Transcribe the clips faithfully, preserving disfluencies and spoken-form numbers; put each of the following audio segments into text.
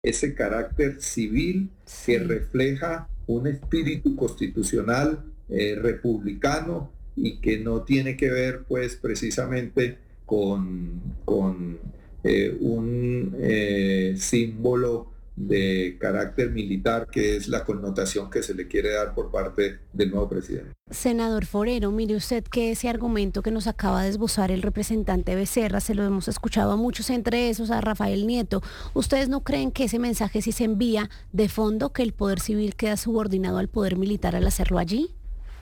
ese carácter civil que refleja un espíritu constitucional eh, republicano y que no tiene que ver pues precisamente con, con eh, un eh, símbolo de carácter militar, que es la connotación que se le quiere dar por parte del nuevo presidente. Senador Forero, mire usted que ese argumento que nos acaba de esbozar el representante Becerra, se lo hemos escuchado a muchos, entre esos a Rafael Nieto. ¿Ustedes no creen que ese mensaje sí se envía de fondo, que el poder civil queda subordinado al poder militar al hacerlo allí?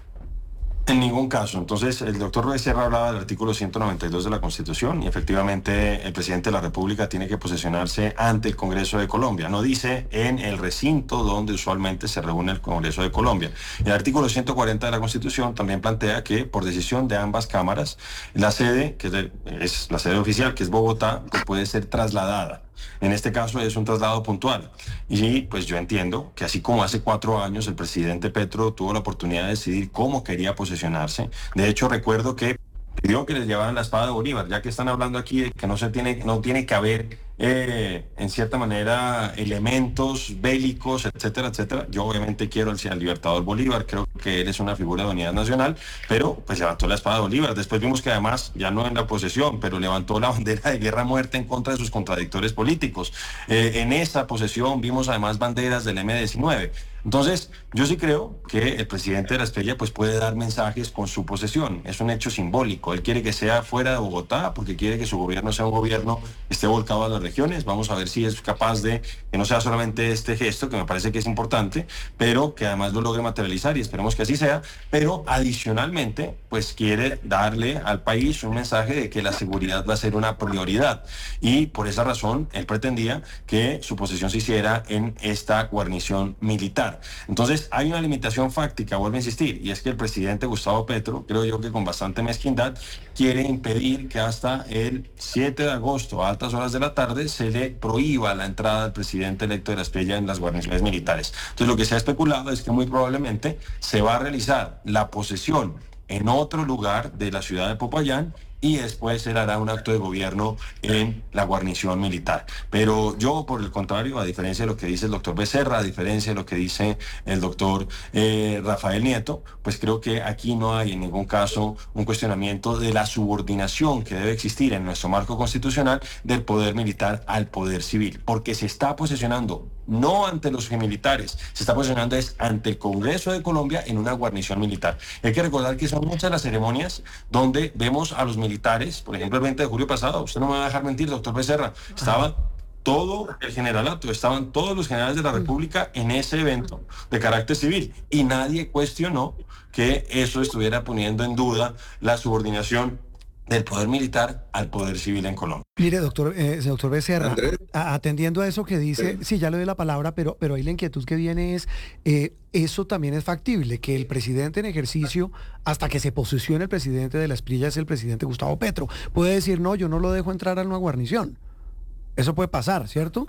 En ningún caso. Entonces, el doctor Becerra hablaba del artículo ciento noventa y dos de la Constitución y efectivamente el presidente de la República tiene que posesionarse ante el Congreso de Colombia. No dice en el recinto donde usualmente se reúne el Congreso de Colombia. El artículo ciento cuarenta de la Constitución también plantea que por decisión de ambas cámaras, la sede, que es, de, es la sede oficial, que es Bogotá, pues puede ser trasladada. En este caso es un traslado puntual. Y pues yo entiendo que así como hace cuatro años el presidente Petro tuvo la oportunidad de decidir cómo quería posesionarse. De hecho, recuerdo que pidió que les llevaran la espada de Bolívar, ya que están hablando aquí de que no se tiene, no tiene que haber eh, en cierta manera elementos bélicos, etcétera, etcétera. Yo obviamente quiero al, al libertador Bolívar, creo que él es una figura de unidad nacional, pero pues levantó la espada de Bolívar. Después vimos que además, ya no en la posesión, pero levantó la bandera de guerra a muerte en contra de sus contradictores políticos. Eh, en esa posesión vimos además banderas del eme diecinueve. Entonces, yo sí creo que el presidente de la Espriella pues puede dar mensajes con su posesión. Es un hecho simbólico. Él quiere que sea fuera de Bogotá porque quiere que su gobierno sea un gobierno que esté volcado a las regiones. Vamos a ver si es capaz de que no sea solamente este gesto, que me parece que es importante, pero que además lo logre materializar y esperemos que así sea. Pero adicionalmente, pues quiere darle al país un mensaje de que la seguridad va a ser una prioridad. Y por esa razón, él pretendía que su posesión se hiciera en esta guarnición militar. Entonces hay una limitación fáctica, vuelvo a insistir, y es que el presidente Gustavo Petro, creo yo que con bastante mezquindad, quiere impedir que hasta el siete de agosto, a altas horas de la tarde, se le prohíba la entrada del presidente electo de la Espriella en las guarniciones militares. Entonces lo que se ha especulado es que muy probablemente se va a realizar la posesión en otro lugar de la ciudad de Popayán y después él hará un acto de gobierno en la guarnición militar. Pero yo, por el contrario, a diferencia de lo que dice el doctor Becerra, a diferencia de lo que dice el doctor eh, Rafael Nieto, pues creo que aquí no hay en ningún caso un cuestionamiento de la subordinación que debe existir en nuestro marco constitucional del poder militar al poder civil, porque se está posesionando no ante los militares, se está posicionando es ante el Congreso de Colombia en una guarnición militar. Hay que recordar que son muchas las ceremonias donde vemos a los militares, por ejemplo el veinte de julio pasado, usted no me va a dejar mentir, doctor Becerra, estaba todo el generalato, estaban todos los generales de la República en ese evento de carácter civil y nadie cuestionó que eso estuviera poniendo en duda la subordinación del poder militar al poder civil en Colombia. Mire, doctor, eh, doctor Becerra, a, atendiendo a eso que dice, sí. sí, ya le doy la palabra, pero, pero ahí la inquietud que viene es, eh, eso también es factible, que el presidente en ejercicio, hasta que se posesione el presidente de la Espriella, es el presidente Gustavo Petro, puede decir, no, yo no lo dejo entrar a una guarnición. Eso puede pasar, ¿cierto?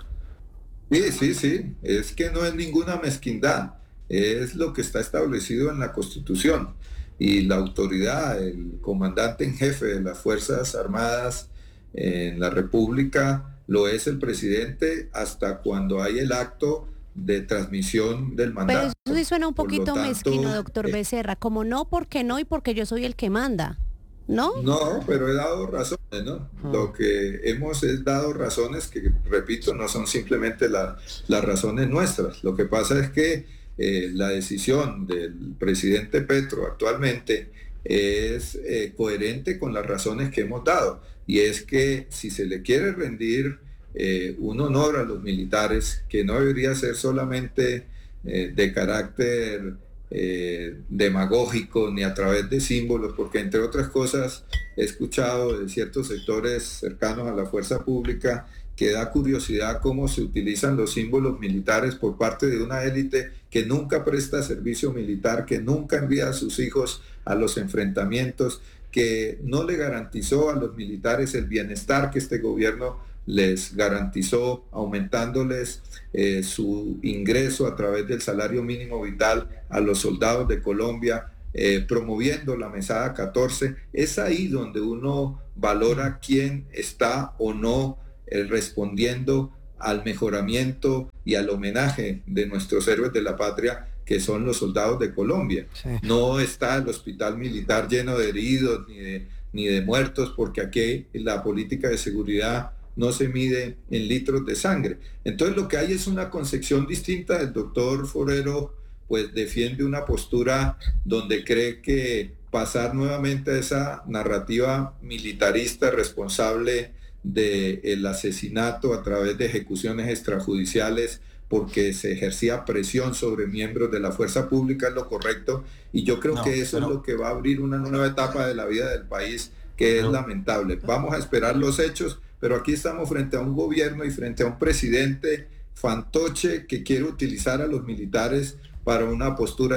Sí, sí, sí, es que no es ninguna mezquindad, es lo que está establecido en la Constitución. Y la autoridad, el comandante en jefe de las Fuerzas Armadas en la República, lo es el presidente hasta cuando hay el acto de transmisión del mandato. Pero eso sí suena un poquito tanto, mezquino, doctor eh, Becerra, como no, porque no y porque yo soy el que manda, ¿no? No, pero he dado razones, ¿no? Hmm. Lo que hemos es dado razones que, repito, no son simplemente la, las razones nuestras. Lo que pasa es que Eh, la decisión del presidente Petro actualmente es eh, coherente con las razones que hemos dado, y es que si se le quiere rendir eh, un honor a los militares, que no debería ser solamente eh, de carácter eh, demagógico ni a través de símbolos, porque entre otras cosas he escuchado de ciertos sectores cercanos a la fuerza pública que da curiosidad cómo se utilizan los símbolos militares por parte de una élite que nunca presta servicio militar, que nunca envía a sus hijos a los enfrentamientos, que no le garantizó a los militares el bienestar que este gobierno les garantizó, aumentándoles eh, su ingreso a través del salario mínimo vital a los soldados de Colombia, eh, promoviendo la mesada catorce. Es ahí donde uno valora quién está o no eh, respondiendo al mejoramiento y al homenaje de nuestros héroes de la patria, que son los soldados de Colombia. Sí. No está el hospital militar lleno de heridos ni de, ni de muertos, porque aquí la política de seguridad no se mide en litros de sangre. Entonces lo que hay es una concepción distinta. El doctor Forero pues defiende una postura donde cree que pasar nuevamente a esa narrativa militarista responsable del asesinato a través de ejecuciones extrajudiciales porque se ejercía presión sobre miembros de la fuerza pública es lo correcto, y yo creo no, que eso pero, es lo que va a abrir una nueva etapa de la vida del país, que pero, es lamentable. Vamos a esperar los hechos, pero aquí estamos frente a un gobierno y frente a un presidente fantoche que quiere utilizar a los militares para una postura